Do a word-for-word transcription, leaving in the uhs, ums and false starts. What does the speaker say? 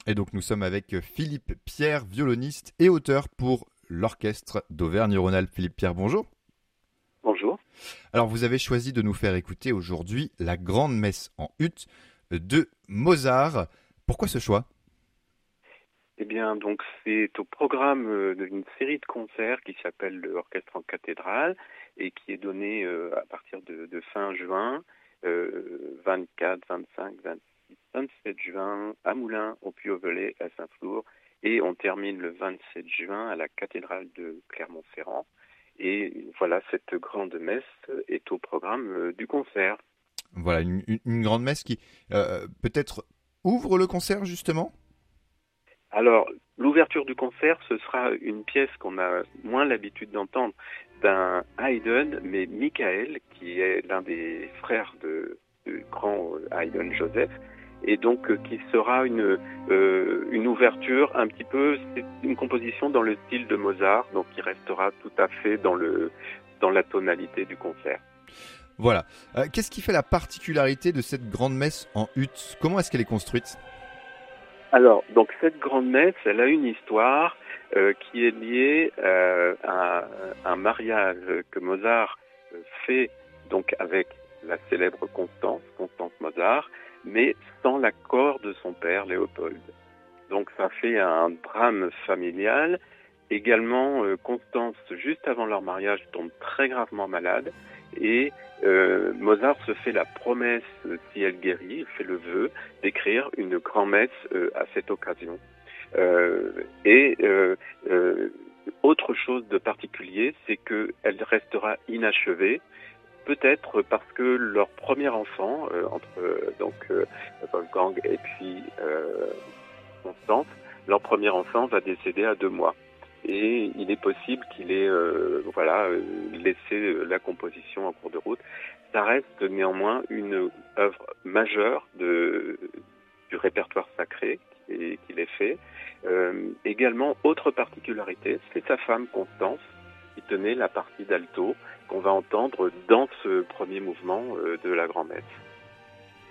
Et donc nous sommes avec Philippe Pierre, violoniste et auteur pour l'Orchestre d'Auvergne-Rhône-Alpes. Philippe Pierre, bonjour. Bonjour. Alors vous avez choisi de nous faire écouter aujourd'hui la Grande Messe en ut de Mozart. Pourquoi ce choix ? Eh bien, donc c'est au programme d'une série de concerts qui s'appelle l'Orchestre en cathédrale et qui est donné euh, à partir de, de fin juin, euh, vingt-quatre, vingt-cinq, vingt-six, vingt-sept juin à Moulins, au Puy-au-Velay, à Saint-Flour, et on termine le vingt-sept juin à la cathédrale de Clermont-Ferrand. Et voilà, cette grande messe est au programme euh, du concert. Voilà, une, une, une grande messe qui euh, peut-être ouvre le concert justement ? Alors, l'ouverture du concert, ce sera une pièce qu'on a moins l'habitude d'entendre d'un Haydn, mais Michael, qui est l'un des frères de, de grand Haydn Joseph, et donc euh, qui sera une, euh, une ouverture un petit peu, c'est une composition dans le style de Mozart, donc qui restera tout à fait dans, le, dans la tonalité du concert. Voilà. Euh, qu'est-ce qui fait la particularité de cette grande messe en ut ? Comment est-ce qu'elle est construite ? Alors, donc cette grande messe, elle a une histoire euh, qui est liée euh, à un mariage que Mozart fait donc avec la célèbre Constance, Constance Mozart, mais sans l'accord de son père Léopold. Donc ça fait un drame familial. Également, euh, Constance, juste avant leur mariage, tombe très gravement malade et euh, Mozart se fait la promesse, euh, si elle guérit, il fait le vœu d'écrire une grand-messe euh, à cette occasion. Euh, et euh, euh, autre chose de particulier, c'est qu'elle restera inachevée, peut-être parce que leur premier enfant, euh, entre euh, donc euh, Wolfgang et puis euh, Constance, leur premier enfant va décéder à deux mois. Et il est possible qu'il ait euh, voilà, euh, laissé la composition en cours de route. Ça reste néanmoins une œuvre majeure de, du répertoire sacré qu'il ait fait. Euh, également, autre particularité, c'est sa femme Constance qui tenait la partie d'alto qu'on va entendre dans ce premier mouvement euh, de la grand-messe.